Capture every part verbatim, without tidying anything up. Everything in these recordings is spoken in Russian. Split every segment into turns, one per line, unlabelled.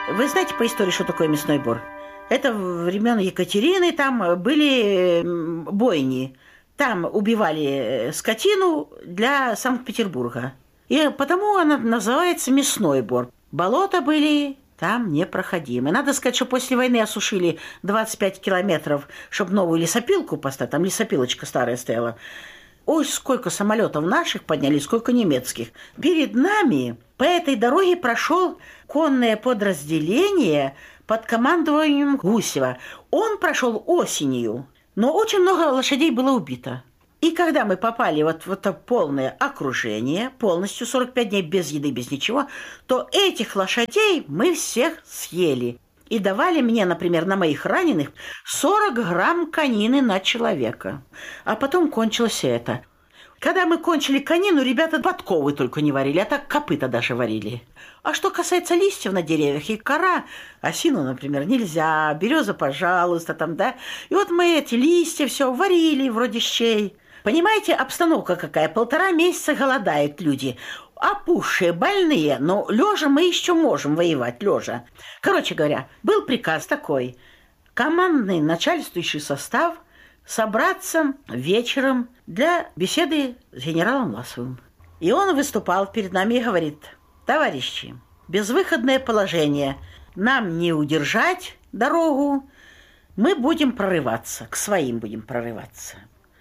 Вы знаете по истории, что такое мясной бор? Это времен Екатерины, там были бойни. Там убивали скотину для Санкт-Петербурга. И потому она называется мясной бор. Болота были там непроходимы. Надо сказать, что после войны осушили двадцать пять километров, чтобы новую лесопилку поставить. Там лесопилочка старая стояла. Ой, сколько самолетов наших подняли, сколько немецких. Перед нами по этой дороге прошел конное подразделение под командованием Гусева. Он прошел осенью, но очень много лошадей было убито. И когда мы попали вот в это полное окружение, полностью сорок пять дней без еды, без ничего, то этих лошадей мы всех съели. И давали мне, например, на моих раненых сорок грамм конины на человека. А потом кончилось это. Когда мы кончили конину, ребята подковы только не варили, а так копыта даже варили. А что касается листьев на деревьях и кора, осину, например, нельзя, береза, пожалуйста, там, да. И вот мы эти листья все варили вроде щей. Понимаете, обстановка какая? Полтора месяца голодают люди. Опухшие, больные, но лежа мы еще можем воевать, лежа. Короче говоря, был приказ такой. Командный начальствующий состав собраться вечером для беседы с генералом Власовым. И он выступал перед нами и говорит: товарищи, безвыходное положение, нам не удержать дорогу, мы будем прорываться, к своим будем прорываться.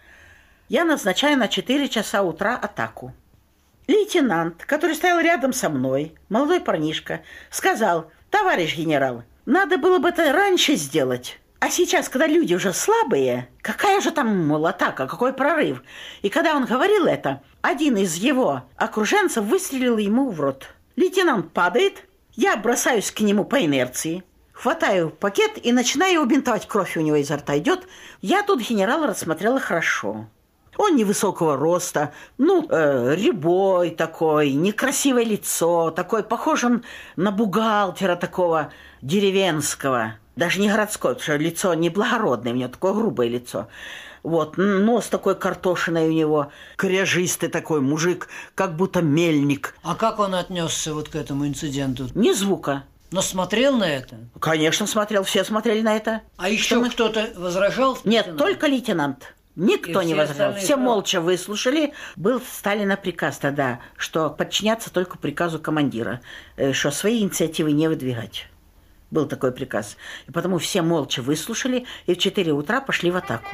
Я назначаю на четыре часа утра атаку. Лейтенант, который стоял рядом со мной, молодой парнишка, сказал: товарищ генерал, надо было бы это раньше сделать. А сейчас, когда люди уже слабые, какая же там, мол, атака, какой прорыв? И когда он говорил это, один из его окруженцев выстрелил ему в рот. Лейтенант падает, я бросаюсь к нему по инерции, хватаю пакет и начинаю его бинтовать, кровь у него изо рта идет. Я тут генерала рассмотрела хорошо. Он невысокого роста, ну, э, рябой такой, некрасивое лицо, такой, похож он на бухгалтера такого деревенского, даже не городское, потому что лицо неблагородное, у него такое грубое лицо. Вот, нос такой картошиной у него, кряжистый такой мужик, как будто мельник.
А как он отнесся вот к этому инциденту?
Ни звука.
Но смотрел на это?
Конечно, смотрел, все смотрели на это.
А еще мы... кто-то возражал?
Нет, лейтенант? Только лейтенант. Никто не возражал. Все прав... молча выслушали. Был Сталина приказ тогда, что подчиняться только приказу командира, что свои инициативы не выдвигать. Был такой приказ. И потому все молча выслушали и в четыре утра пошли в атаку.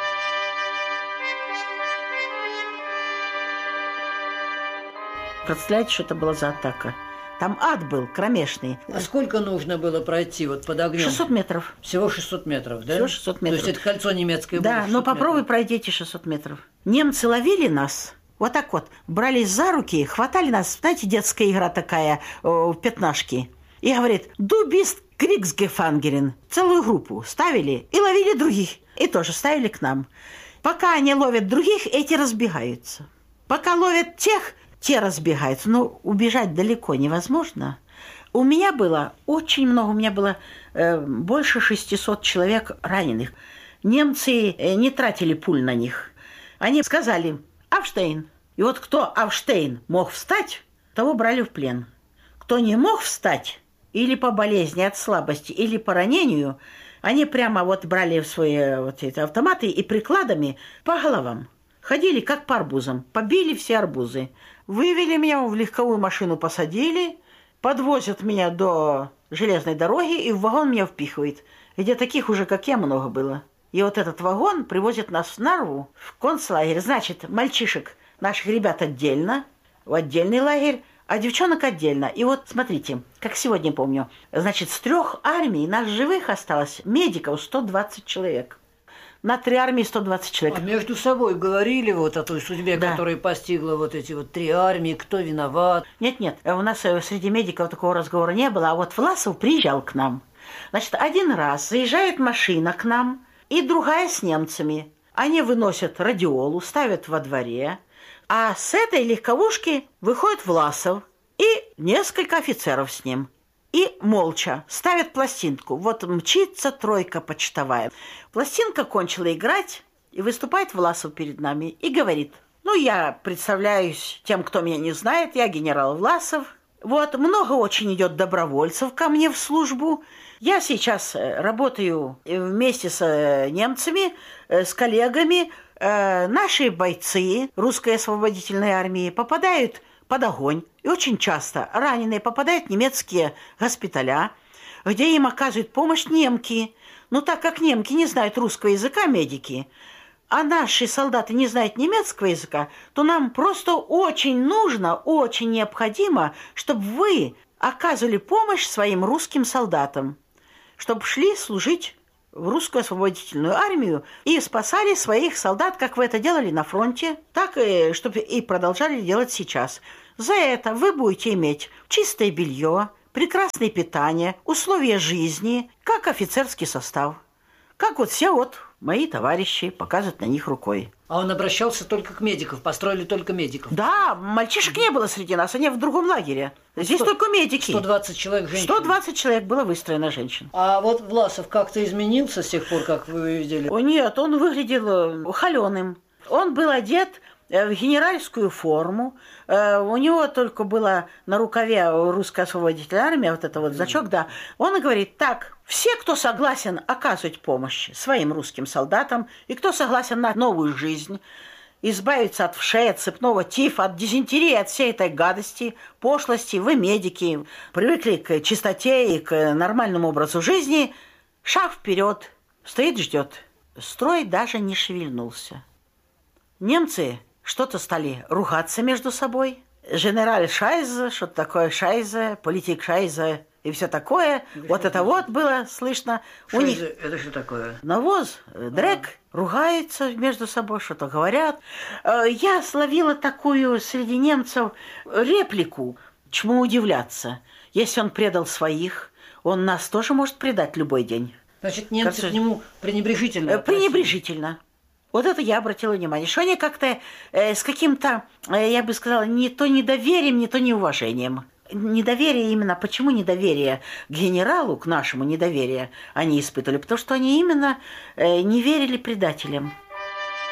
Представляете, что это была за атака? Там ад был кромешный.
А сколько нужно было пройти вот под огнем?
шестьсот метров.
Всего шестьсот метров, да?
Всего шестьсот метров.
То есть это кольцо немецкое было?
Да, но попробуй
метров.
Пройди эти шестьсот метров. Немцы ловили нас, вот так вот, брались за руки, хватали нас, знаете, детская игра такая, в пятнашки. И говорит: «Du bist Kriegsgefangener». Целую группу ставили и ловили других. И тоже ставили к нам. Пока они ловят других, эти разбегаются. Пока ловят тех, те разбегаются. Но убежать далеко невозможно. У меня было очень много, у меня было э, больше шестисот человек раненых. Немцы э, не тратили пуль на них. Они сказали: «Авштейн». И вот кто Авштейн мог встать, того брали в плен. Кто не мог встать, или по болезни от слабости, или по ранению, они прямо вот брали в свои вот эти автоматы и прикладами по головам. Ходили как по арбузам, побили все арбузы. Вывели меня в легковую машину, посадили, подвозят меня до железной дороги и в вагон меня впихивают, где таких уже, как я, много было. И вот этот вагон привозит нас в Нарву, в концлагерь. Значит, мальчишек, наших ребят отдельно, в отдельный лагерь, а девчонок отдельно. И вот смотрите, как сегодня помню, значит, с трех армий нас живых осталось, медиков, сто двадцать человек. На три армии сто двадцать человек.
А между собой говорили вот о той судьбе, да, которая постигла вот эти вот три армии, кто виноват?
Нет-нет, у нас среди медиков такого разговора не было, а вот Власов приезжал к нам. Значит, один раз заезжает машина к нам, и другая с немцами. Они выносят радиолу, ставят во дворе, а с этой легковушки выходит Власов и несколько офицеров с ним. И молча ставят пластинку. Вот мчится тройка почтовая. Пластинка кончила играть, и выступает Власов перед нами и говорит: «Ну, я представляюсь тем, кто меня не знает, я генерал Власов, Вот, много очень идет добровольцев ко мне в службу. Я сейчас работаю вместе с немцами, с коллегами. Наши бойцы русской освободительной армии попадают под огонь. И очень часто раненые попадают в немецкие госпиталя, где им оказывают помощь немки. Но так как немки не знают русского языка, медики, а наши солдаты не знают немецкого языка, то нам просто очень нужно, очень необходимо, чтобы вы оказывали помощь своим русским солдатам, чтобы шли служить в русскую освободительную армию и спасали своих солдат, как вы это делали на фронте, так и чтобы и продолжали делать сейчас. За это вы будете иметь чистое белье, прекрасное питание, условия жизни, как офицерский состав. Как вот все вот мои товарищи показывают на них рукой.
А он обращался только к медикам, построили только медиков?
Да, мальчишек не было среди нас, они в другом лагере. Здесь сто, только медики.
сто двадцать человек женщин?
сто двадцать человек было выстроено женщин.
А вот Власов как-то изменился с тех пор, как вы видели?
О нет, он выглядел холеным. Он был одет в генеральскую форму. У него только было на рукаве русская освободительная армия, вот это вот значок, да. Он и говорит: так, все, кто согласен оказывать помощь своим русским солдатам, и кто согласен на новую жизнь, избавиться от вшей, от цепного тифа, от дизентерии, от всей этой гадости, пошлости, вы медики, привыкли к чистоте и к нормальному образу жизни, шаг вперед, стоит, ждет. Строй даже не шевельнулся. Немцы что-то стали ругаться между собой. Генераль Шайзе, что-то такое Шайзе, политик Шайзе и все такое. Это вот это вот было слышно.
Шайзе, у них это что такое?
Навоз, дрек, а. ругаются между собой, что-то говорят. Я словила такую среди немцев реплику. Чему удивляться? Если он предал своих, он нас тоже может предать любой день.
Значит, немцы как к нему пренебрежительно относились?
Пренебрежительно. Вот это я обратила внимание, что они как-то э, с каким-то, э, я бы сказала, не то недоверием, не то неуважением. Недоверие именно, почему недоверие к генералу, к нашему недоверие они испытывали? Потому что они именно э, не верили предателям.